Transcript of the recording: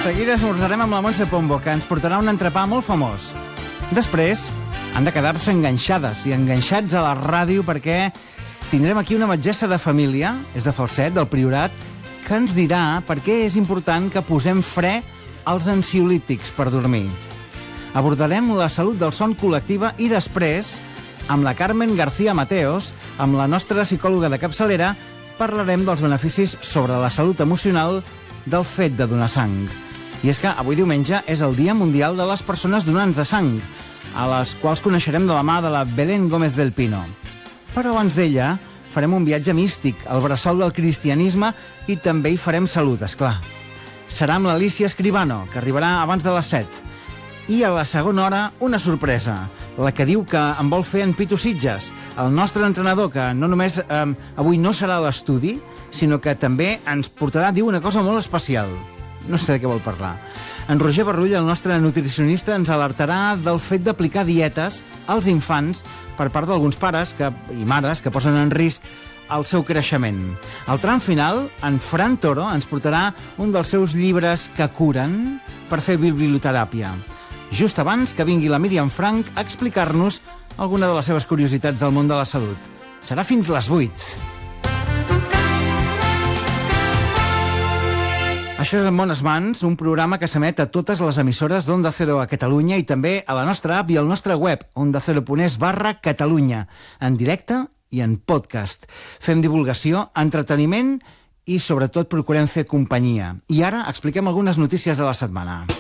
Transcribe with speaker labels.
Speaker 1: seguida esmorzarem amb la Montse Pombo, que ens portarà un entrepà molt famós. Després han de quedar-se enganxades i enganxats a la ràdio perquè tindrem aquí una metgessa de família, és de Falset, del Priorat, que ens dirà per què és important que posem fre als ansiolítics per dormir. Abordarem la salut del son col·lectiva i després, amb la Carmen García Mateos, amb la nostra psicòloga de capçalera, parlarem dels beneficis sobre la salut emocional del fet de donar sang. I és que avui diumenge és el Dia Mundial de les Persones Donants de Sang, a les quals coneixerem de la mà de la Belén Gómez del Pino. Però abans d'ella farem un viatge místic al bressol del cristianisme i també hi farem salut, esclar. Serà amb l'Alícia Escribano, que arribarà abans de les 7. I a la segona hora, una sorpresa, la que diu que en vol fer en Pitu Sitges, el nostre entrenador, que no només avui no serà a l'estudi, sinó que també ens portarà, diu, una cosa molt especial. No sé de què vol parlar. En Roger Barrull, el nostre nutricionista, ens alertarà del fet d'aplicar dietes als infants per part d'alguns pares i mares que posen en risc el seu creixement. Al tram final, en Fran Toro ens portarà un dels seus llibres que curen per fer biblioteràpia. Just abans que vingui la Míriam Frank a explicar-nos alguna de les seves curiositats del món de la salut. Serà fins les 8. Això és En Bones Mans, un programa que s'emet a totes les emissores d'Onda Cero a Catalunya i també a la nostra app i al nostre web, ondacero.es/Catalunya, en directe i en podcast. Fem divulgació, entreteniment i, sobretot, procurem fer companyia. I ara expliquem algunes notícies de la setmana.